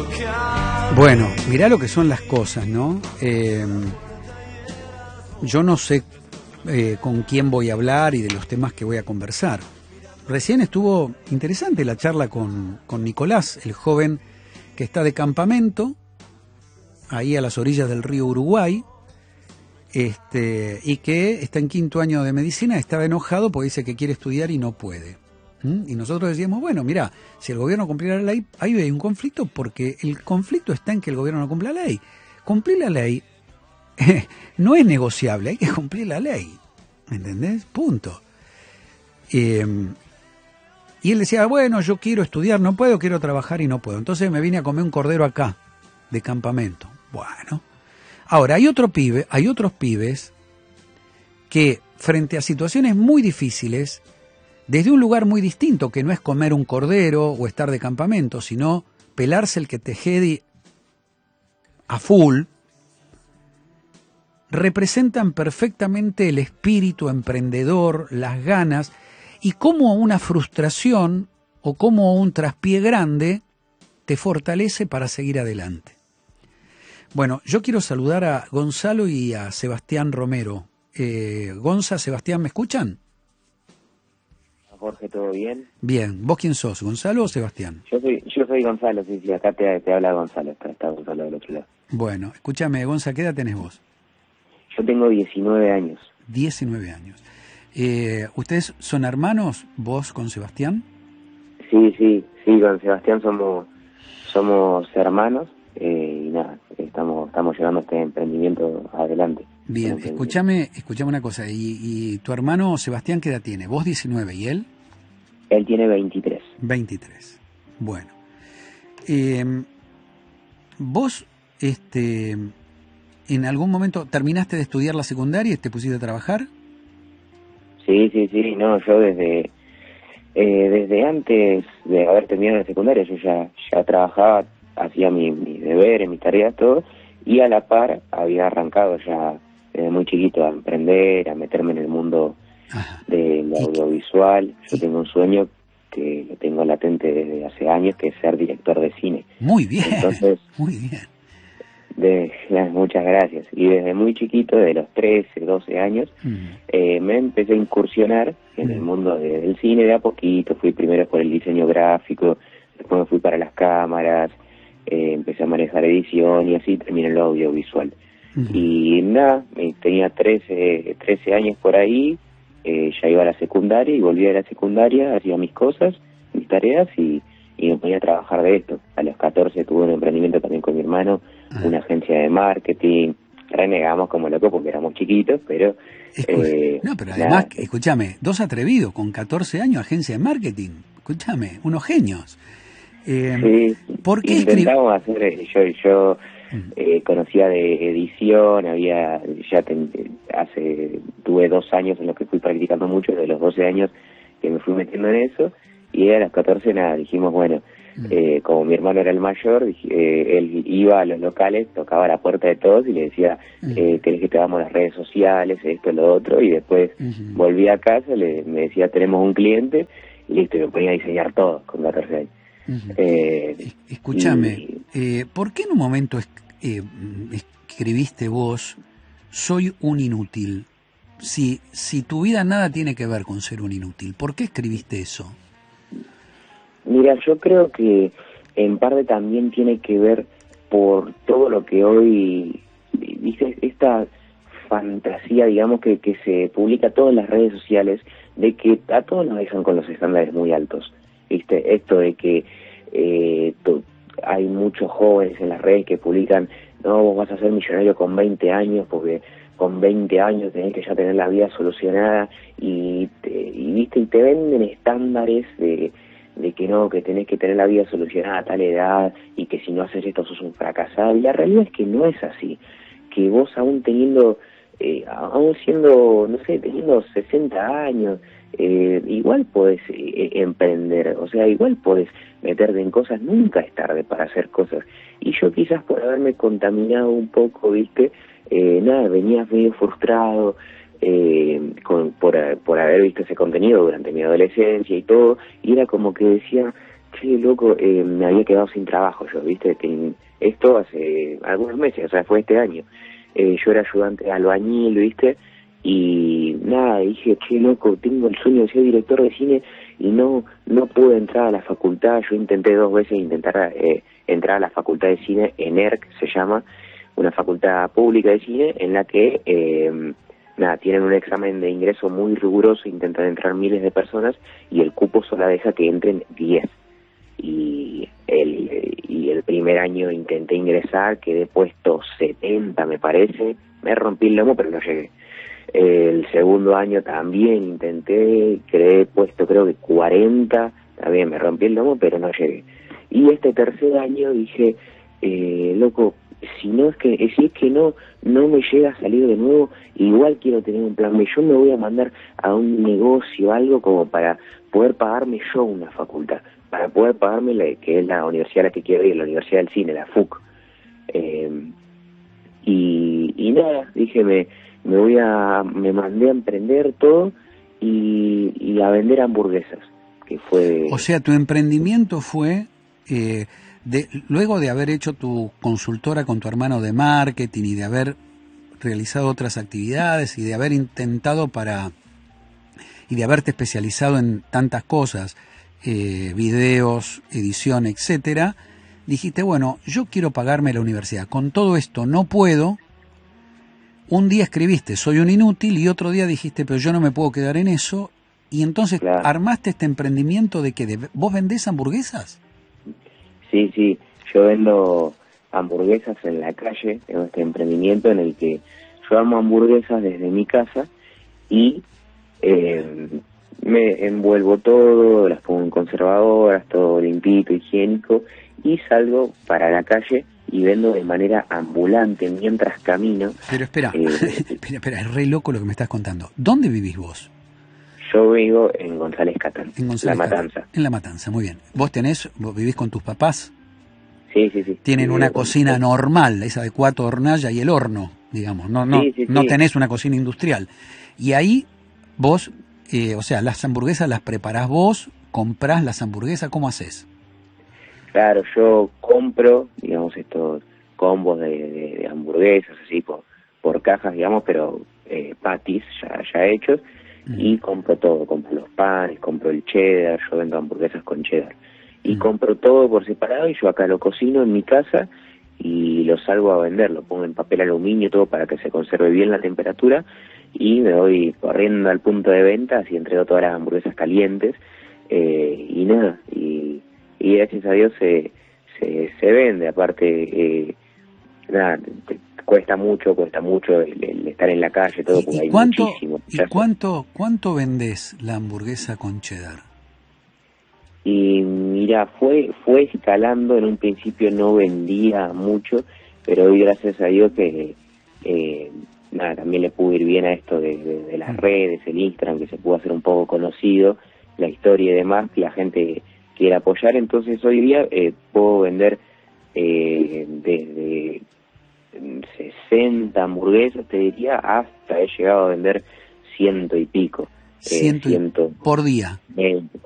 Bueno, mirá lo que son las cosas, ¿no? Yo no sé con quién voy a hablar y de los temas que voy a conversar. Recién estuvo interesante la charla con Nicolás, el joven que está de campamento, ahí a las orillas del río Uruguay, y que está en 5º año de medicina, estaba enojado porque dice que quiere estudiar y no puede. Y nosotros decíamos, bueno, mira, si el gobierno cumpliera la ley, ahí hay un conflicto, porque el conflicto está en que el gobierno no cumpla la ley. Cumplir la ley no es negociable, hay que cumplir la ley, ¿entendés? Punto. Y él decía, bueno, yo quiero estudiar, no puedo, quiero trabajar y no puedo. Entonces me vine a comer un cordero acá, de campamento. Bueno, ahora hay otros pibes que frente a situaciones muy difíciles, desde un lugar muy distinto, que no es comer un cordero o estar de campamento, sino pelarse el que te jedi a full, representan perfectamente el espíritu emprendedor, las ganas, y cómo una frustración o cómo un traspié grande te fortalece para seguir adelante. Bueno, yo quiero saludar a Gonzalo y a Sebastián Romero. Gonza, Sebastián, ¿me escuchan? Jorge, ¿todo bien? Bien. ¿Vos quién sos, Gonzalo o Sebastián? Yo soy Gonzalo, sí, acá te habla Gonzalo, está Gonzalo del otro lado. Bueno, escúchame, Gonza, ¿qué edad tenés vos? Yo tengo 19 años. 19 años. ¿Ustedes son hermanos, vos con Sebastián? Sí, con Sebastián somos hermanos, y nada, estamos llevando este emprendimiento adelante. Bien, escúchame una cosa, y tu hermano Sebastián, ¿qué edad tiene? ¿Vos 19 y él? Él tiene 23. 23, bueno. Vos, en algún momento terminaste de estudiar la secundaria y te pusiste a trabajar. Sí, no, yo desde antes de haber terminado la secundaria, yo ya trabajaba, hacía mis deberes, mis tareas, todo, y a la par había arrancado ya desde muy chiquito a emprender, a meterme en el mundo del audiovisual. Yo tengo un sueño que lo tengo latente desde hace años, que es ser director de cine. Muy bien, entonces, muy bien. Muchas gracias. Y desde muy chiquito, de los 13, 12 años, me empecé a incursionar en el mundo del cine de a poquito. Fui primero por el diseño gráfico, después me fui para las cámaras, empecé a manejar edición y así terminé en lo audiovisual. Y nada, tenía 13 años por ahí, ya iba a la secundaria y volví a la secundaria, hacía mis cosas, mis tareas y me ponía a trabajar de esto. A los 14 tuve un emprendimiento también con mi hermano, una agencia de marketing. Renegamos como locos porque éramos chiquitos, pero... no, pero además, escúchame, dos atrevidos, con 14 años, agencia de marketing. Escúchame, unos genios. Sí, ¿por qué intentamos hacer... Yo conocía de edición, tuve 2 años en los que fui practicando mucho, de los 12 años que me fui metiendo en eso, y a los 14 nada, dijimos, bueno... como mi hermano era el mayor, él iba a los locales, tocaba la puerta de todos y le decía, ¿querés que te damos las redes sociales, esto, lo otro? Y después volví a casa, me decía, tenemos un cliente, y listo, y me ponía a diseñar todo con 14 años. Escúchame, ¿por qué en un momento escribiste vos, soy un inútil? Si tu vida nada tiene que ver con ser un inútil, ¿por qué escribiste eso? Mira, yo creo que en parte también tiene que ver por todo lo que hoy, viste, esta fantasía, digamos, que se publica todas las redes sociales, de que a todos nos dejan con los estándares muy altos, viste, esto de que hay muchos jóvenes en las redes que publican, no, vos vas a ser millonario con 20 años, porque con 20 años tenés que ya tener la vida solucionada, y viste, y te venden estándares de que no, que tenés que tener la vida solucionada a tal edad, y que si no haces esto sos un fracasado. Y la realidad es que no es así, que vos aún siendo, no sé, teniendo 60 años, igual podés emprender, o sea, igual podés meterte en cosas, nunca es tarde para hacer cosas. Y yo quizás por haberme contaminado un poco, viste, venía medio frustrado, por haber visto ese contenido durante mi adolescencia y todo, y era como que decía, che, loco, me había quedado sin trabajo yo, ¿viste? Esto hace algunos meses, o sea, fue este año. Yo era ayudante de albañil, ¿viste? Y nada, dije, che, loco, tengo el sueño de ser director de cine y no pude entrar a la facultad. Yo intenté 2 veces entrar a la facultad de cine, ENERC se llama, una facultad pública de cine en la que tienen un examen de ingreso muy riguroso, intentan entrar miles de personas y el cupo solo deja que entren 10. Y el primer año intenté ingresar, quedé puesto 70 me parece, me rompí el lomo pero no llegué. El segundo año también intenté, quedé puesto creo que 40, también me rompí el lomo pero no llegué. Y este tercer año dije, loco, si es que no me llega a salir de nuevo, igual quiero tener un plan B. Yo me voy a mandar a un negocio, algo como para poder pagarme yo una facultad, para poder pagarme que es la universidad a la que quiero ir, la Universidad del Cine, la FUC. Y nada, dije, me mandé a emprender todo y a vender hamburguesas, que fue... O sea, tu emprendimiento fue... luego de haber hecho tu consultora con tu hermano de marketing y de haber realizado otras actividades y de haber intentado y de haberte especializado en tantas cosas, videos, edición, etcétera, dijiste, bueno, yo quiero pagarme la universidad, con todo esto no puedo. Un día escribiste, soy un inútil, y otro día dijiste, pero yo no me puedo quedar en eso, y entonces Claro. armaste este emprendimiento de que ¿vos vendés hamburguesas? Sí, yo vendo hamburguesas en la calle, tengo este emprendimiento en el que yo armo hamburguesas desde mi casa y me envuelvo todo, las pongo en conservadoras, todo limpito, higiénico, y salgo para la calle y vendo de manera ambulante mientras camino. Pero espera, espera, es re loco lo que me estás contando. ¿Dónde vivís vos? Yo vivo en González Catán, En González La Catán. Matanza. En La Matanza, muy bien. ¿Vos vivís con tus papás? Sí. Tienen una cocina normal, esa de 4 hornallas y el horno, digamos. No tenés una cocina industrial. Y ahí vos, o sea, las hamburguesas las preparás vos, comprás las hamburguesas, ¿cómo haces? Claro, yo compro, digamos, estos combos de hamburguesas, así, por cajas, digamos, pero patties ya hechos, y compro todo, compro los panes, compro el cheddar, yo vendo hamburguesas con cheddar, y compro todo por separado, y yo acá lo cocino en mi casa, y lo salgo a vender, lo pongo en papel aluminio, todo para que se conserve bien la temperatura, y me voy corriendo al punto de venta, así entrego todas las hamburguesas calientes, y nada, y gracias a Dios se vende. Aparte, nada, cuesta mucho el estar en la calle, todo, porque hay muchísimo. ¿Y cuánto vendés la hamburguesa con cheddar? Y mira, fue escalando. En un principio no vendía mucho, pero hoy gracias a Dios que nada, también le pudo ir bien a esto de las redes, el Instagram, que se pudo hacer un poco conocido, la historia y demás, que la gente quiere apoyar. Entonces hoy día puedo vender desde 60 hamburguesas, te diría, hasta he llegado a vender 100 y pico. 100 por día.